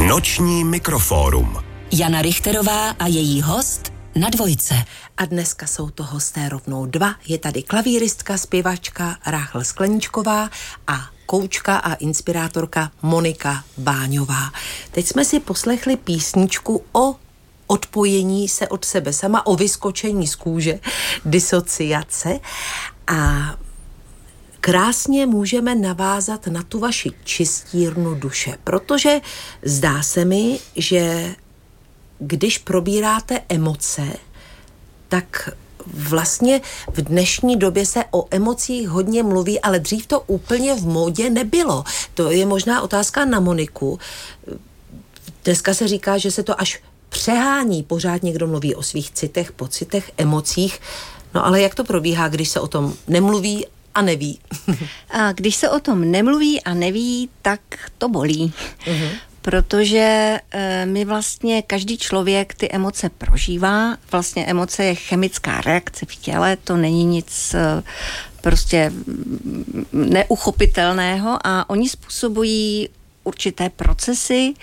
Noční mikrofórum. Jana Richterová a její host na Dvojce. A dneska jsou to hosté rovnou dva. Je tady klavíristka, zpěvačka Ráchel Skleníčková a koučka a inspirátorka Monika Báňová. Teď jsme si poslechli písničku o odpojení se od sebe sama, o vyskočení z kůže, disociace, a krásně můžeme navázat na tu vaši čistírnu duše, protože zdá se mi, že když probíráte emoce, tak vlastně v dnešní době se o emocích hodně mluví, ale dřív to úplně v módě nebylo. To je možná otázka na Moniku. Dneska se říká, že se to až přehání, pořád někdo mluví o svých citech, pocitech, emocích. No ale jak to probíhá, když se o tom nemluví a neví? A když se o tom nemluví a neví, tak to bolí. Protože my vlastně, každý člověk ty emoce prožívá. Vlastně emoce je chemická reakce v těle, to není nic prostě neuchopitelného a oni způsobují určité procesy.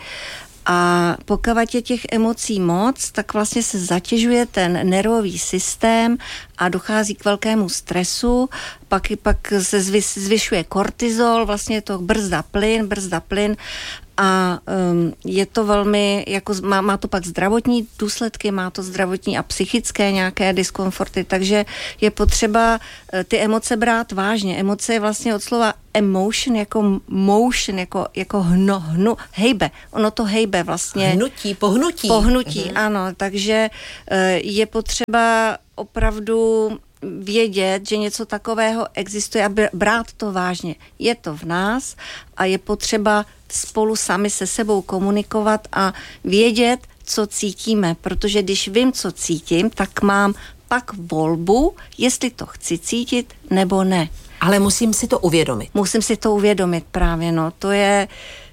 A pokud je těch emocí moc, tak vlastně se zatěžuje ten nervový systém a dochází k velkému stresu, pak se zvyšuje kortizol, vlastně je to brzda plyn a je to velmi, jako má to pak zdravotní důsledky, má to zdravotní a psychické nějaké diskomforty, takže je potřeba ty emoce brát vážně. Emoce je vlastně od slova emotion, jako motion, jako hejbe. Ono to hejbe vlastně. Pohnutí, ano. Takže je potřeba opravdu vědět, že něco takového existuje a brát to vážně. Je to v nás a je potřeba spolu sami se sebou komunikovat a vědět, co cítíme, protože když vím, co cítím, tak mám pak volbu, jestli to chci cítit nebo ne. Ale musím si to uvědomit. Musím si to uvědomit právě, no. To je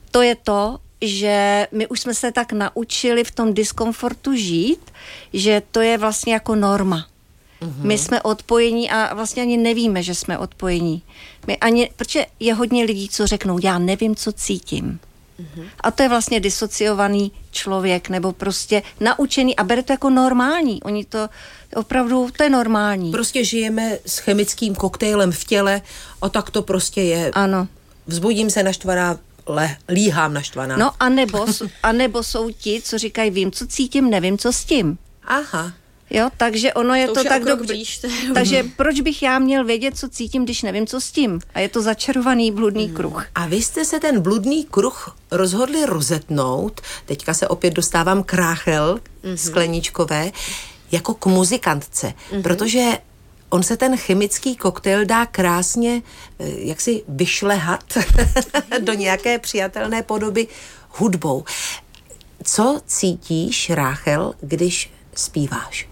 to, že my už jsme se tak naučili v tom diskomfortu žít, že to je vlastně jako norma. My jsme odpojení a vlastně ani nevíme, že jsme odpojení. Protože je hodně lidí, co řeknou, já nevím, co cítím. A to je vlastně disociovaný člověk, nebo prostě naučený a bere to jako normální. Oni to opravdu, to je normální. Prostě žijeme s chemickým koktejlem v těle a tak to prostě je. Ano. Vzbudím se naštvaná, líhám naštvaná. No a nebo jsou ti, co říkají, vím, co cítím, nevím, co s tím. Aha. Jo, takže ono je to tak dobře. Blíž, takže proč bych já měl vědět, co cítím, když nevím, co s tím? A je to začarovaný bludný kruh. A vy jste se ten bludný kruh rozhodli rozetnout. Teďka se opět dostávám k Ráchel Skleníčkové jako k muzikantce, protože on se ten chemický koktejl dá krásně jaksi vyšlehat do nějaké přijatelné podoby hudbou. Co cítíš, Ráchel, když zpíváš?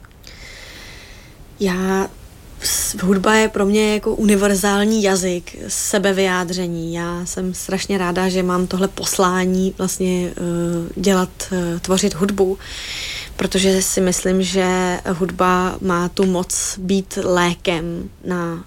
Hudba je pro mě jako univerzální jazyk sebevyjádření. Já jsem strašně ráda, že mám tohle poslání vlastně tvořit hudbu, protože si myslím, že hudba má tu moc být lékem na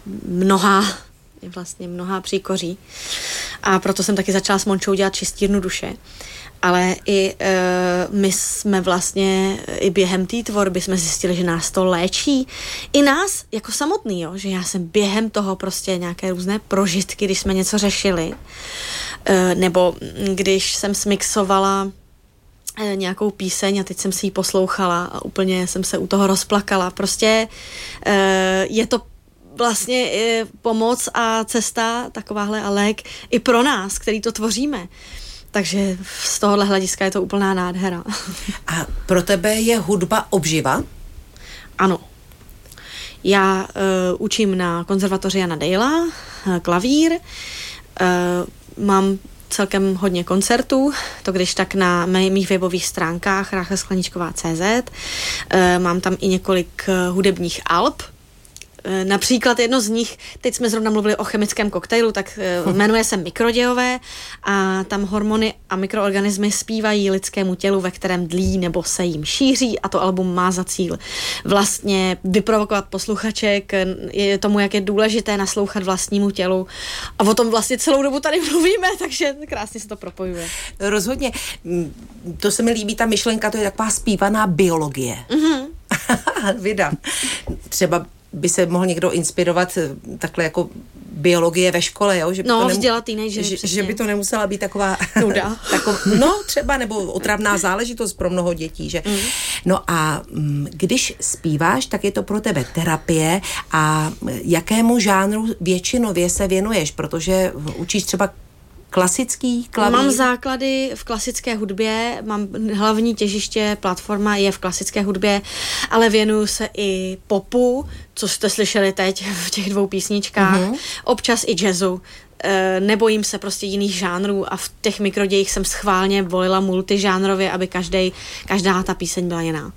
mnoha příkoří. A proto jsem taky začala s Mončou dělat čistírnu duše. Ale i my jsme vlastně i během té tvorby jsme zjistili, že nás to léčí. I nás jako samotný, jo? Že já jsem během toho prostě nějaké různé prožitky, když jsme něco řešili, nebo když jsem smixovala nějakou píseň a teď jsem si ji poslouchala a úplně jsem se u toho rozplakala. Prostě je to vlastně pomoc a cesta takováhle a lék i pro nás, který to tvoříme. Takže z tohohle hlediska je to úplná nádhera. A pro tebe je hudba obživa? Ano. Já učím na konzervatoři Jana Dejla klavír. Mám celkem hodně koncertů, to když tak na mých webových stránkách rachelskleníčková.cz. Mám tam i několik hudebních alb. Například jedno z nich, teď jsme zrovna mluvili o chemickém koktejlu, tak jmenuje se Mikrodějové a tam hormony a mikroorganismy zpívají lidskému tělu, ve kterém dlí nebo se jim šíří, a to album má za cíl vlastně vyprovokovat posluchaček je tomu, jak je důležité naslouchat vlastnímu tělu, a o tom vlastně celou dobu tady mluvíme, takže krásně se to propojuje. Rozhodně. To se mi líbí, ta myšlenka, to je taková zpívaná biologie. Vida. Třeba by se mohl někdo inspirovat takhle jako biologie ve škole, jo? Že by vzdělat teenagery, že by to nemusela být taková nuda. Třeba, nebo otravná záležitost pro mnoho dětí, že? No a když zpíváš, tak je to pro tebe terapie, a jakému žánru většinově se věnuješ, protože učíš třeba klasický klavír? Mám základy v klasické hudbě, mám hlavní těžiště, platforma je v klasické hudbě, ale věnuju se i popu, co jste slyšeli teď v těch 2 písničkách, občas i jazzu. Nebojím se prostě jiných žánrů, a v těch mikrodějích jsem schválně volila multižánrově, aby každá ta píseň byla jiná.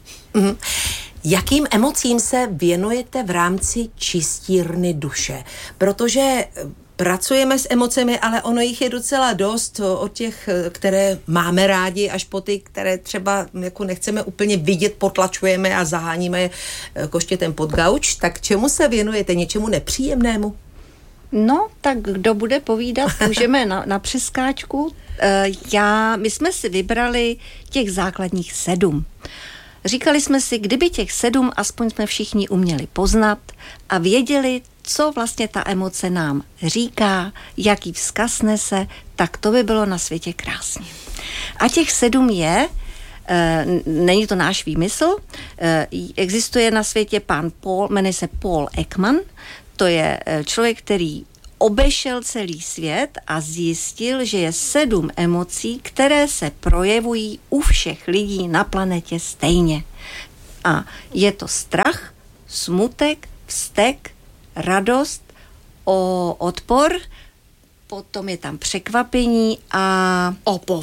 Jakým emocím se věnujete v rámci čistírny duše? Protože pracujeme s emocemi, ale ono jich je docela dost, od těch, které máme rádi, až po ty, které třeba jako nechceme úplně vidět, potlačujeme a zaháníme je koštětem pod gauč. Tak čemu se věnujete? Něčemu nepříjemnému? No, tak kdo bude povídat, můžeme na přeskáčku. My jsme si vybrali těch základních 7. Říkali jsme si, kdyby těch 7 aspoň jsme všichni uměli poznat a věděli, co vlastně ta emoce nám říká, jaký vzkaz nese, tak to by bylo na světě krásně. A těch 7 je, není to náš výmysl, existuje na světě jmenuje se Paul Ekman, to je člověk, který obešel celý svět a zjistil, že je 7 emocí, které se projevují u všech lidí na planetě stejně. A je to strach, smutek, vztek, radost, odpor, potom je tam překvapení a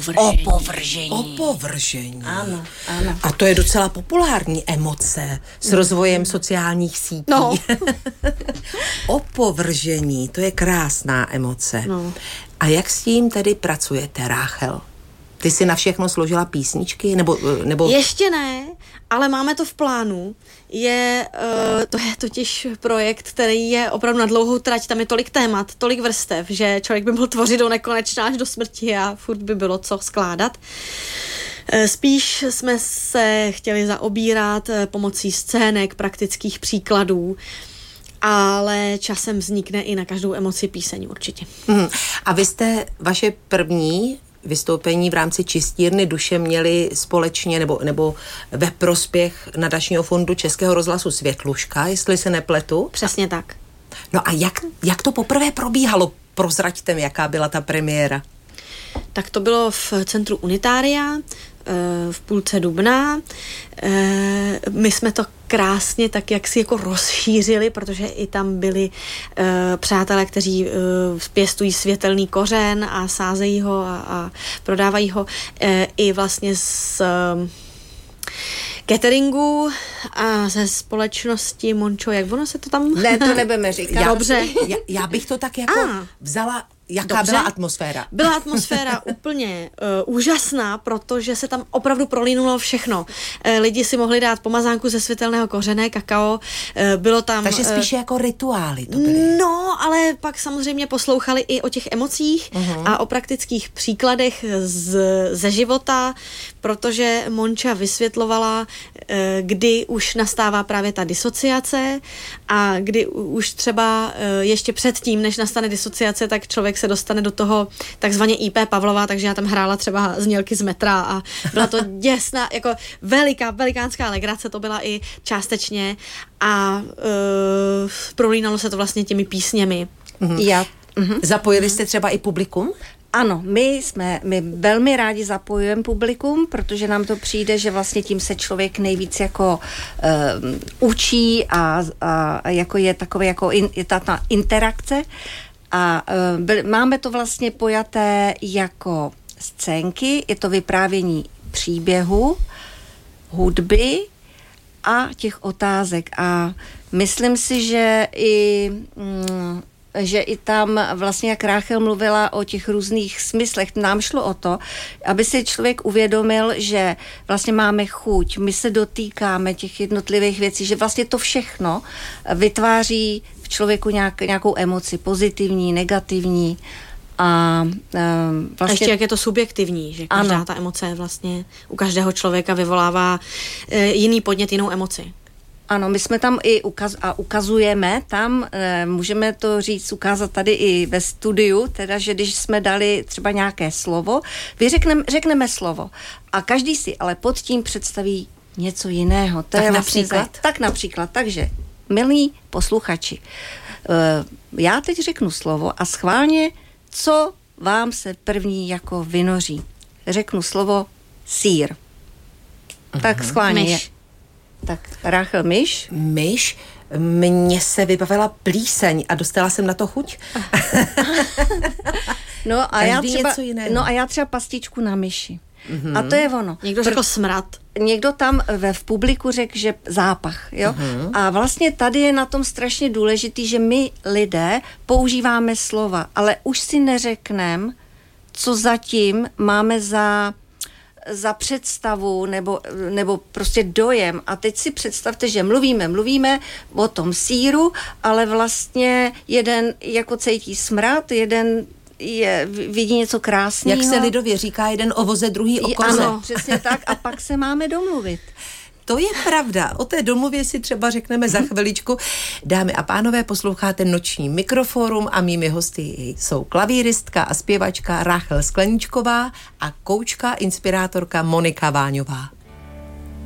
opovržení. Ano. A to je docela populární emoce s rozvojem sociálních sítí. No. Opovržení, to je krásná emoce. No. A jak s tím tedy pracujete, Ráchel? Ty jsi na všechno složila písničky? Nebo... Ještě ne, ale máme to v plánu. To je totiž projekt, který je opravdu na dlouhou trať, tam je tolik témat, tolik vrstev, že člověk by mohl tvořit do nekonečna až do smrti a furt by bylo co skládat. Spíš jsme se chtěli zaobírat pomocí scének, praktických příkladů, ale časem vznikne i na každou emoci píseň určitě. A vy jste vaše první vystoupení v rámci čistírny duše měli společně nebo ve prospěch nadačního fondu Českého rozhlasu Světluška, jestli se nepletu? Přesně tak. No a jak to poprvé probíhalo? Prozraďte mi, jaká byla ta premiéra. Tak to bylo v centru Unitária v půlce dubna. My jsme to krásně tak jak si jako rozšířili, protože i tam byli přátelé, kteří pěstují světelný kořen a sázejí ho a prodávají ho i vlastně z cateringu a ze společnosti Mončo, jak ono se to tam... Ne, to nebudeme říkat. Dobře. Já bych to tak jako vzala... Jaká byla atmosféra? Byla atmosféra úplně úžasná, protože se tam opravdu prolínulo všechno. Lidi si mohli dát pomazánku ze světelného kořene, kakao, bylo tam... Takže spíše jako rituály to byly. No, ale pak samozřejmě poslouchali i o těch emocích a o praktických příkladech ze života, protože Monča vysvětlovala, kdy už nastává právě ta disociace a kdy už třeba ještě předtím, než nastane disociace, tak člověk se dostane do toho takzvaně IP Pavlova, takže já tam hrála třeba znělky z metra a byla to děsná, jako velikánská legrace to byla i částečně a prolínalo se to vlastně těmi písněmi. Zapojili jste třeba i publikum? Ano, my velmi rádi zapojujeme publikum, protože nám to přijde, že vlastně tím se člověk nejvíc jako učí a jako je takové jako je ta interakce. A máme to vlastně pojaté jako scénky, je to vyprávění příběhu, hudby a těch otázek. A myslím si, že i že i tam vlastně, jak Ráchel mluvila o těch různých smyslech, nám šlo o to, aby si člověk uvědomil, že vlastně máme chuť, my se dotýkáme těch jednotlivých věcí, že vlastně to všechno vytváří v člověku nějakou emoci, pozitivní, negativní. A vlastně... ještě jak je to subjektivní, že každá ta emoce vlastně u každého člověka vyvolává jiný podnět, jinou emoci. Ano, my jsme tam i ukazujeme tam, můžeme to říct, ukázat tady i ve studiu, teda, že když jsme dali třeba nějaké slovo, řekneme slovo a každý si ale pod tím představí něco jiného. To tak je například? Tak například, takže milí posluchači, já teď řeknu slovo a schválně, co vám se první jako vynoří. Řeknu slovo sýr. Tak schválně je. Tak Ráchel, myš? Myš? Mně se vybavila plíseň a dostala jsem na to chuť. No a já třeba pastičku na myši. A to je ono. Někdo řekl smrad. Někdo tam v publiku řekl, že zápach. Jo? A vlastně tady je na tom strašně důležitý, že my lidé používáme slova, ale už si neřekneme, co zatím máme za představu nebo prostě dojem. A teď si představte, že mluvíme o tom sýru, ale vlastně jeden jako cítí smrad, jeden vidí něco krásného. Jak se lidově říká, jeden o voze, druhý o koze. Ano, přesně tak. A pak se máme domluvit. To je pravda. O té domluvě si třeba řekneme za chviličku. Dámy a pánové, posloucháte Noční mikrofórum a mými hosty jsou klavíristka a zpěvačka Ráchel Skleničková a koučka, inspirátorka Monika Váňová.